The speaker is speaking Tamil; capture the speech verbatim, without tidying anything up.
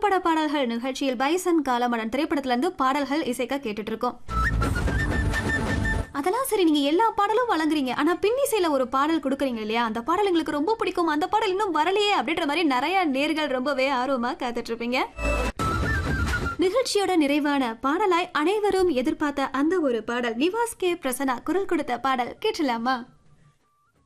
புதுப்பட பாடல்கள் நிகழ்ச்சியில் பைசன் காலமடன் திரைப்படத்துல இருந்து பாடல்கள் இசைக்க கேட்டுட்டு இருக்கோம். அதெல்லாம் சரி, நீங்க எல்லா பாடலும் வழங்குறீங்க, ஆனா பின்னிசையில ஒரு பாடல் கொடுக்குறீங்க இல்லையா, அந்த பாடல் எங்களுக்கு ரொம்ப பிடிக்கும், அந்த பாடல் இன்னும் வரலையே அப்படின்ற மாதிரி நிறைய நேர்கள் ரொம்பவே ஆர்வமா காத்துட்டு இருப்பீங்க. நிகழ்ச்சியோட நிறைவான பாடலாய் அனைவரும் எதிர்பார்த்த அந்த ஒரு பாடல் நிவாஸ் கே பிரசன்னா குரல் கொடுத்த பாடல் கேட்டலாமா?